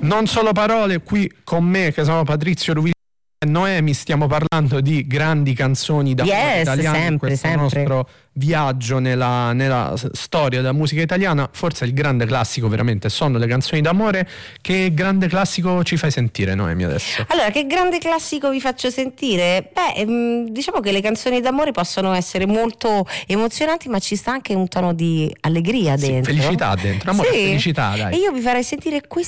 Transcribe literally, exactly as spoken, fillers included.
Non solo parole, qui con me che sono Patrizio Ruvilli e Noemi stiamo parlando di grandi canzoni d'amore Yes, italiane in sempre, questo sempre. nostro viaggio nella, nella s- storia della musica italiana. Forse il grande classico veramente sono le canzoni d'amore. Che grande classico ci fai sentire, Noemi, adesso? Allora, che grande classico vi faccio sentire? Beh, ehm, diciamo che le canzoni d'amore possono essere molto emozionanti, ma ci sta anche un tono di allegria Sì, dentro. felicità dentro, amore e Sì. felicità, dai. E io vi farei sentire questa